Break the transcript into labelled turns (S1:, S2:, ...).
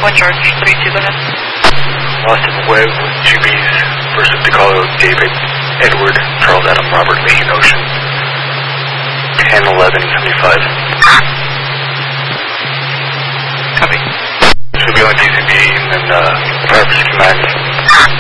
S1: One charge, 32, go ahead.
S2: Austin Webb with 2Bs, First of DeCarlo, David, Edward, Charles Adam, Robert, Maine Ocean. 10-11-75.
S1: Copy.
S2: Should be on DCB and then, Purpose Command.